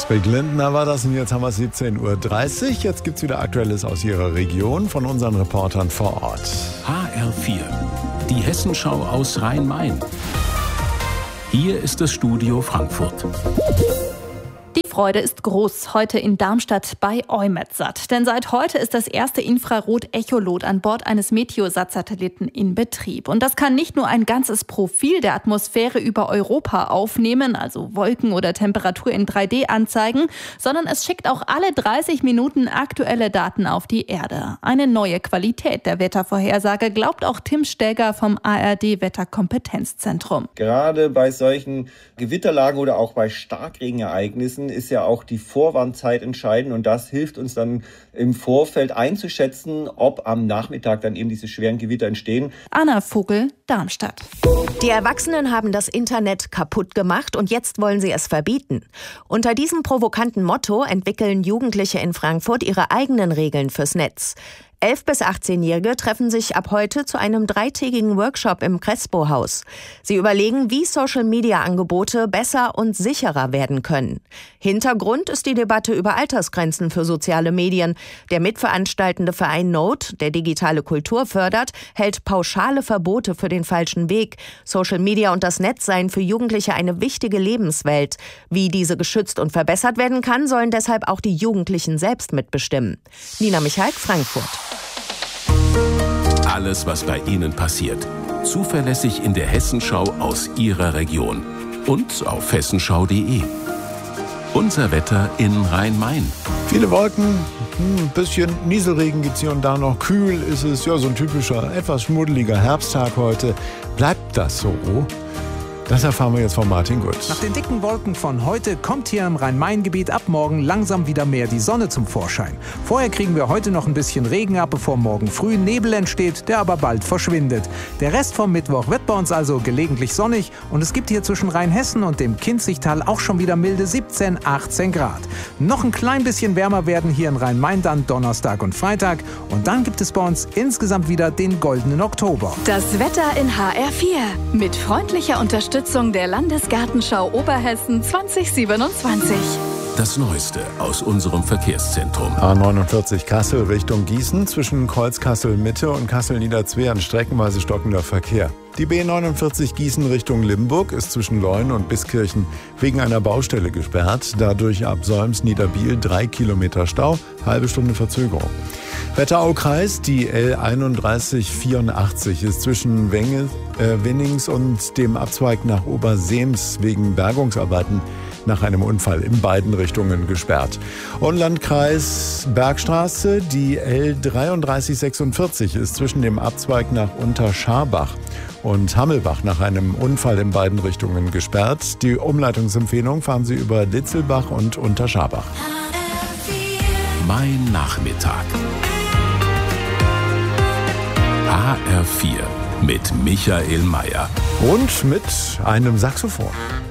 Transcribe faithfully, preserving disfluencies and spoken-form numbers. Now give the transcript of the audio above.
Bill Lindner war das und jetzt haben wir siebzehn Uhr dreißig. Jetzt gibt's wieder Aktuelles aus Ihrer Region von unseren Reportern vor Ort. H R vier, die Hessenschau aus Rhein-Main. Hier ist das Studio Frankfurt. Die Freude ist groß heute in Darmstadt bei EUMETSAT. Denn seit heute ist das erste Infrarot-Echolot an Bord eines Meteosat-Satelliten in Betrieb. Und das kann nicht nur ein ganzes Profil der Atmosphäre über Europa aufnehmen, also Wolken oder Temperatur in drei D anzeigen, sondern es schickt auch alle dreißig Minuten aktuelle Daten auf die Erde. Eine neue Qualität der Wettervorhersage, glaubt auch Tim Stäger vom A R D-Wetterkompetenzzentrum. Gerade bei solchen Gewitterlagen oder auch bei Starkregenereignissen ist ja auch die Vorwarnzeit entscheidend und das hilft uns dann im Vorfeld einzuschätzen, ob am Nachmittag dann eben diese schweren Gewitter entstehen. Anna Vogel, Darmstadt. Die Erwachsenen haben das Internet kaputt gemacht und jetzt wollen sie es verbieten. Unter diesem provokanten Motto entwickeln Jugendliche in Frankfurt ihre eigenen Regeln fürs Netz. elf- bis achtzehnjährige treffen sich ab heute zu einem dreitägigen Workshop im Crespo-Haus. Sie überlegen, wie Social-Media-Angebote besser und sicherer werden können. Hintergrund ist die Debatte über Altersgrenzen für soziale Medien. Der mitveranstaltende Verein Note, der digitale Kultur fördert, hält pauschale Verbote für den falschen Weg. Social Media und das Netz seien für Jugendliche eine wichtige Lebenswelt. Wie diese geschützt und verbessert werden kann, sollen deshalb auch die Jugendlichen selbst mitbestimmen. Nina Michalk, Frankfurt. Alles, was bei Ihnen passiert. Zuverlässig in der Hessenschau aus Ihrer Region. Und auf hessenschau punkt de. Unser Wetter in Rhein-Main. Viele Wolken, ein bisschen Nieselregen gibt's hier und da noch. Kühl ist es, ja, so ein typischer, etwas schmuddeliger Herbsttag heute. Bleibt das so? Das erfahren wir jetzt von Martin Gut. Nach den dicken Wolken von heute kommt hier im Rhein-Main-Gebiet ab morgen langsam wieder mehr die Sonne zum Vorschein. Vorher kriegen wir heute noch ein bisschen Regen ab, bevor morgen früh Nebel entsteht, der aber bald verschwindet. Der Rest vom Mittwoch wird bei uns also gelegentlich sonnig und es gibt hier zwischen Rheinhessen und dem Kinzigtal auch schon wieder milde siebzehn, achtzehn Grad. Noch ein klein bisschen wärmer werden hier in Rhein-Main dann Donnerstag und Freitag und dann gibt es bei uns insgesamt wieder den goldenen Oktober. Das Wetter in H R vier mit freundlicher Unterstützung der Landesgartenschau Oberhessen zwanzig siebenundzwanzig. Das Neueste aus unserem Verkehrszentrum. A neunundvierzig Kassel Richtung Gießen, zwischen Kreuz Kassel Mitte und Kassel Niederzweren streckenweise stockender Verkehr. Die B neunundvierzig Gießen Richtung Limburg ist zwischen Leun und Biskirchen wegen einer Baustelle gesperrt. Dadurch ab Solms Niederbiel drei Kilometer Stau, halbe Stunde Verzögerung. Wetteraukreis, die L einunddreißig vierundachtzig ist zwischen Wenge, äh, Winnings und dem Abzweig nach Oberseems wegen Bergungsarbeiten nach einem Unfall in beiden Richtungen gesperrt. Und Landkreis Bergstraße, die L dreiunddreißig sechsundvierzig ist zwischen dem Abzweig nach Unterscharbach und Hammelbach nach einem Unfall in beiden Richtungen gesperrt. Die Umleitungsempfehlung fahren Sie über Ditzelbach und Unterscharbach. Mein Nachmittag. H R vier mit Michael Mayer. Und mit einem Saxophon.